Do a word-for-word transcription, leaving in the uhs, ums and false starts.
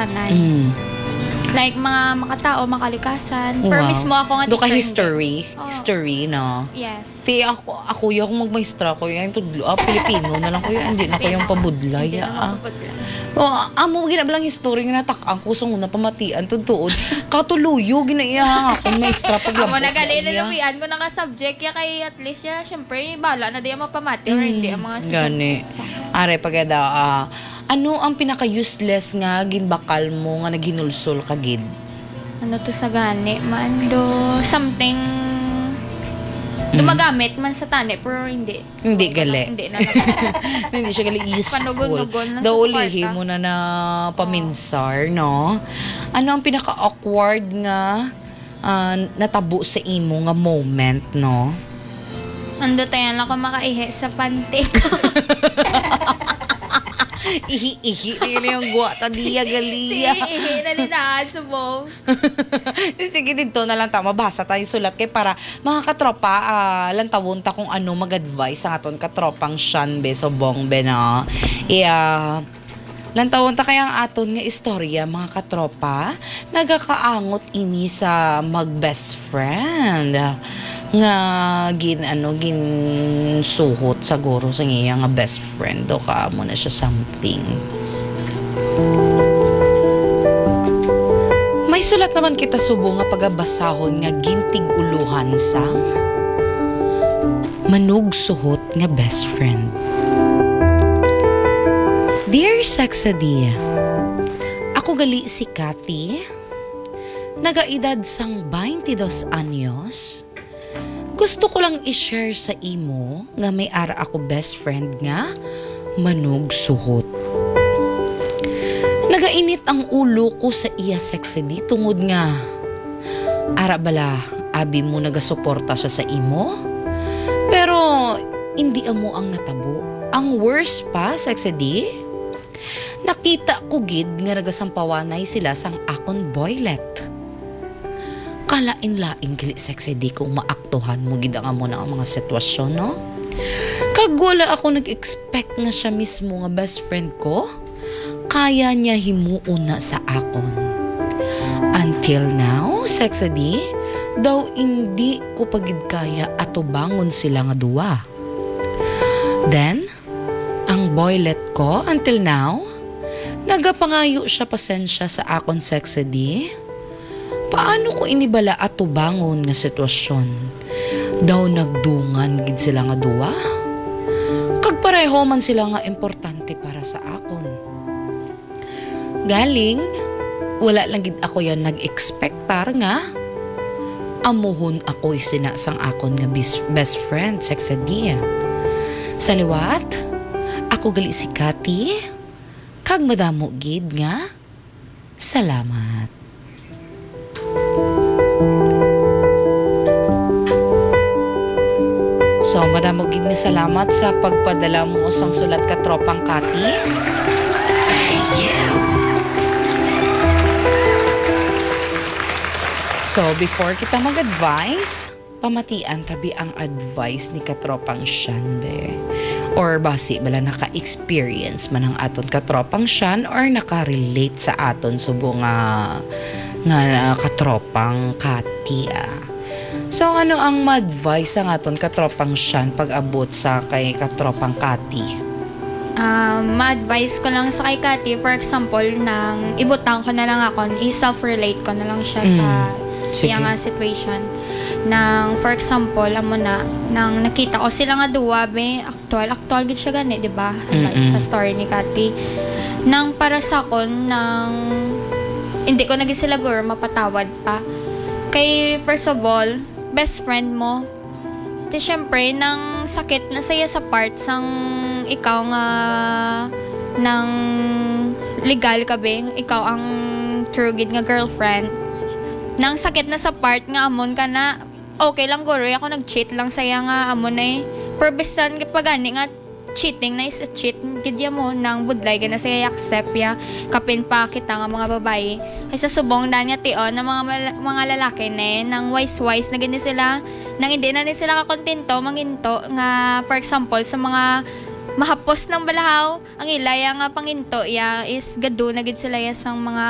tanan. Mm. Like, mga makatao, makalikasan. Wow. Pero mismo ako nga Do ka teacher, history? hindi. Oo. History, no? Yes. Ti, ako, ako yung magmaestra ko yan. Tudlo, ah, Pilipino na lang ko yan. Hindi na ko yung pabudlay. Hindi Ah. na mapabudlay. Oh, amo ginabalang history nga natak-ang kusong una pamatian tutuod. Katuluyo ginaiya ako maestra paglabot. Amo nagali na lumian ko naka subject ya kay at least ya syempre bala na di mapamati or hindi ang mga gani. Are pagada ah, ano ang pinaka useless nga ginbakal mo nga naginulsol ka gid? Ano to sa gani man do something dumagamit man sa tani pero hindi. Hindi gali. Hindi na. Hindi siya gali useful. Panugon-nugon lang Daw sa ulihin suporta. mo na na paminsar, no? Ano ang pinaka-awkward nga ah, natabo sa imo nga moment, no? Ando tayo lang ako makaihi sa panty. Ihi-ihi na yung guwata diya Si galia. ihi na ninaan subong. Sige dito na lang ta mabasa tayo sulat kay para mga katropa ah, lantawon ta kung ano mag-advise ang aton katropang Sean be subong be na. Iya lantawon ta kaya ang aton nga istorya mga katropa nagakaangot ini sa mag-best friend nga gin ano gin suhot siguro sa iya nga best friend do ka mo na siya something. May sulat naman kita subo nga pagabasahon nga gintig uluhan sang manug suhot nga best friend. Dear Sexadia, ako gali si Cathy, nagaedad sang twenty-dos anyos. Gusto ko lang i-share sa imo nga may ara ako best friend nga manug suhot. Nagainit ang ulo ko sa iya sexedy tungod nga ara bala abi mo nagasuporta siya sa imo pero hindi amo ang natabo. Ang worst pa sexedy nakita ko gid nga nagasampawanay sila sang akon boylet. Kalain-lain gali sexedy kung maaktuhan mo gid ang amo na ang mga sitwasyon, no? Kag wala ako nag-expect nga siya mismo nga best friend ko kaya niya himuon na sa akon. Until now, sexedy, daw hindi ko pagid kaya atubangon sila nga duwa. Then, ang boylet ko until now, nagapangayo siya pasensya sa akon sexedy. Paano ko inibala atubangon nga sitwasyon? Daw nagdungan gid sila nga duwa? Kag pareho man sila nga importante para sa akon. Galing, wala lang gid ako yan nag-expectar nga amuhon ako sinasang akon nga best friend sexedy. Sa liwat, ako gali si Cathy, kag madamo gid nga salamat. So, madamo gid nga salamat sa pagpadala mo sang sulat ka tropang Cathy. Thank you. So, before kita mag-advise, pamatian tabi ang advice ni katropang Sean be. Or basi bala naka-experience man ang aton katropang Sean or naka-relate sa aton subo nga nga katropang Cathy ah. So ano ang ma-advise ang aton katropang Sean pag abot sa kay katropang Cathy? Um, ma-advise ko lang sa kay Cathy, for example, nang ibutang ko na lang ako, i-self-relate ko na lang siya Mm. sa Sige. siya nga situation. Nang, for example, amo na, nang nakita ko sila nga duwa, be, actual, actual gid siya gani, di ba? Mm-mm. Sa story ni Cathy. Nang para sa kon, nang, hindi ko naging sila guro, mapatawad pa. Kay, first of all, best friend mo, di syempre, nang sakit na saya sa parts ang ikaw nga nang legal ka be, ikaw ang true gid nga girlfriend. Nang sakit na sa part nga amon ka na, okay lang guro, ako nag-cheat lang saya nga amon na eh. Perbesan kapag gani nga cheating na is a cheat gidya mo nang budlay ka na siya accept ya kapin pa kita nga mga babae ay sa subong dan nga tion ng mga mal- mga lalaki na eh, nang wise wise na gani sila nang hindi na ni sila kakontento manginto nga for example sa mga mahapos ng balahaw ang ilaya nga panginto ya is gadu na gid sila ya sang mga